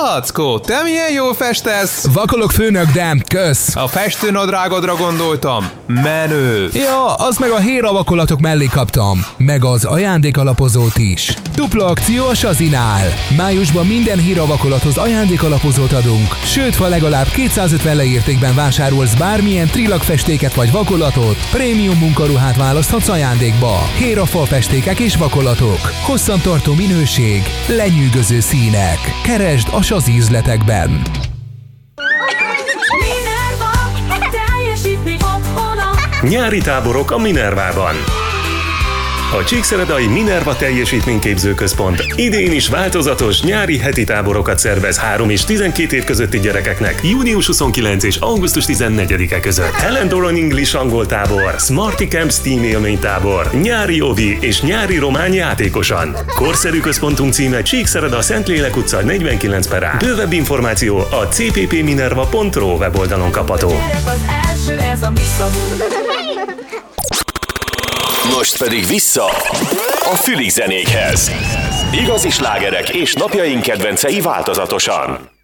Lackó, te milyen jól festesz? Vakolok, főnök, de kösz. A festőnadrágodra gondoltam. Menő. Ja, azt meg a héra vakolatok mellé kaptam. Meg az ajándékalapozót is. Dupla akció a Sazinál. Májusban minden híravakolathoz ajándékalapozót adunk. Sőt, ha legalább 250 leértékben vásárolsz bármilyen trilagfestéket vagy vakolatot, prémium munkaruhát választhatsz ajándékba. Hérafalfestékek és vakolatok. Hosszantartó minőség, lenyűgöző színek. Keresd a Sazi üzletekben. Nyári táborok a Minervában. A Csíkszeredai Minerva Teljesítményképző Központ idén is változatos nyári heti táborokat szervez 3 és 12 év közötti gyerekeknek június 29 és augusztus 14-e között. Helen Doran English angol tábor, Smarty Camp Steam élménytábor, nyári ovi és nyári román játékosan. Korszerű központunk címe Csíkszereda Szentlélek utca 49/A. Bővebb információ a cppminerva.ro weboldalon kapható. Most pedig vissza a Fülig zenékhez. Igazi slágerek és napjaink kedvencei változatosan.